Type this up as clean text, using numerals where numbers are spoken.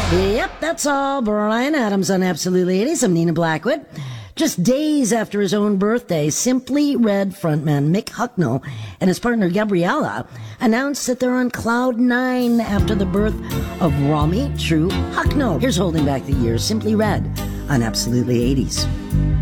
Yep, that's all. Brian Adams on Absolutely 80s. I'm Nina Blackwood. Just days after his own birthday, Simply Red frontman Mick Hucknall and his partner Gabriella announced that they're on cloud nine after the birth of Romy True Hucknall. Here's Holding Back the Years, Simply Red on Absolutely 80s.